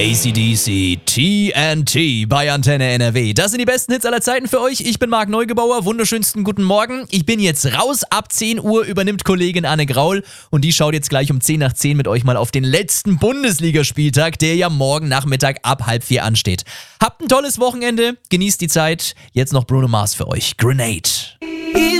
AC/DC TNT bei Antenne NRW. Das sind die besten Hits aller Zeiten für euch. Ich bin Marc Neugebauer. Wunderschönsten guten Morgen. Ich bin jetzt raus. Ab 10 Uhr übernimmt Kollegin Anne Graul. Und die schaut jetzt gleich um 10 nach 10 mit euch mal auf den letzten Bundesligaspieltag, der ja morgen Nachmittag ab 3:30 ansteht. Habt ein tolles Wochenende. Genießt die Zeit. Jetzt noch Bruno Mars für euch. Grenade.